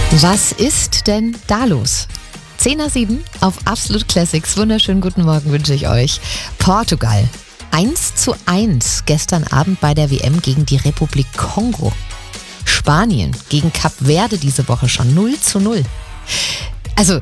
Was ist denn da los? 10:07 auf Absolut Classics. Wunderschönen guten Morgen wünsche ich euch. Portugal 1:1 gestern Abend bei der WM gegen die Republik Kongo. Spanien gegen Kap Verde diese Woche schon 0:0. Also,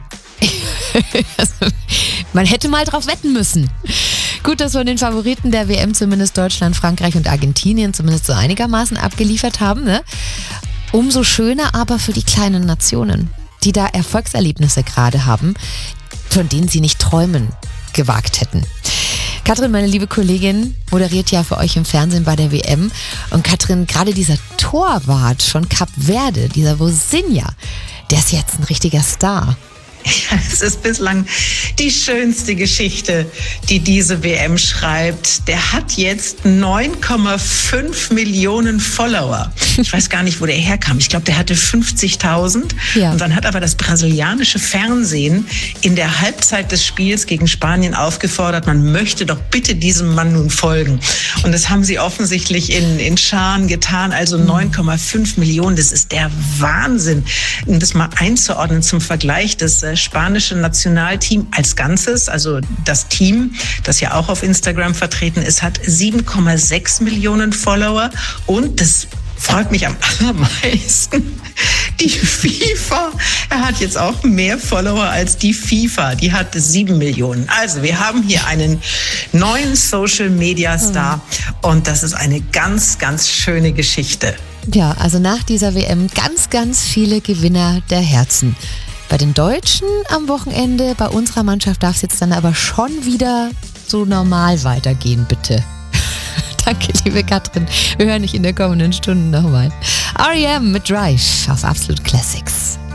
man hätte mal drauf wetten müssen. Gut, dass wir den Favoriten der WM zumindest Deutschland, Frankreich und Argentinien zumindest so einigermaßen abgeliefert haben, ne? Umso schöner aber für die kleinen Nationen, die da Erfolgserlebnisse gerade haben, von denen sie nicht träumen gewagt hätten. Katrin, meine liebe Kollegin, moderiert ja für euch im Fernsehen bei der WM. Und Katrin, gerade dieser Torwart von Kap Verde, dieser Vozinha, der ist jetzt ein richtiger Star. Ja, es ist bislang die schönste Geschichte, die diese WM schreibt. Der hat jetzt 9,5 Millionen Follower. Ich weiß gar nicht, wo der herkam. Ich glaube, der hatte 50.000. Ja. Und dann hat aber das brasilianische Fernsehen in der Halbzeit des Spiels gegen Spanien aufgefordert, man möchte doch bitte diesem Mann nun folgen. Und das haben sie offensichtlich in Scharen getan. Also 9,5 Millionen, das ist der Wahnsinn. Um das mal einzuordnen zum Vergleich, das spanische Nationalteam als Ganzes, also das Team, das ja auch auf Instagram vertreten ist, hat 7,6 Millionen Follower und das freut mich am allermeisten. Die FIFA, er hat jetzt auch mehr Follower als die FIFA, die hat 7 Millionen. Also wir haben hier einen neuen Social-Media-Star und das ist eine ganz, ganz schöne Geschichte. Ja, also nach dieser WM ganz, ganz viele Gewinner der Herzen. Bei den Deutschen am Wochenende, bei unserer Mannschaft darf es jetzt dann aber schon wieder so normal weitergehen, bitte. Danke, liebe Katrin. Wir hören dich in der kommenden Stunde nochmal. R.E.M. mit Drive auf Absolut Classics.